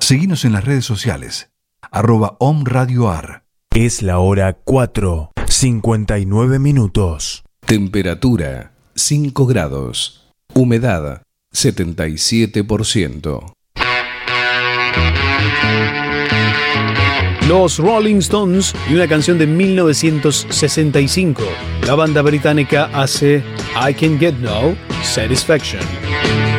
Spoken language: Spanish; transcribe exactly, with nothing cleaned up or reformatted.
Seguinos en las redes sociales, arroba Om Radio Ar. Es la hora cuatro, cincuenta y nueve minutos. Temperatura cinco grados. Humedad setenta y siete por ciento. Los Rolling Stones y una canción de mil novecientos sesenta y cinco. La banda británica hace I Can Get No Satisfaction.